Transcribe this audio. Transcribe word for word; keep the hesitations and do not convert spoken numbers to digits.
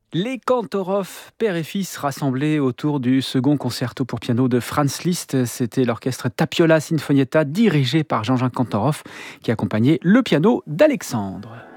Les Kantorov, père et fils, rassemblés autour du second concerto pour piano de Franz Liszt. C'était l'orchestre Tapiola Sinfonietta, dirigé par Jean-Jacques Kantorov, qui accompagnait le piano d'Alexandre.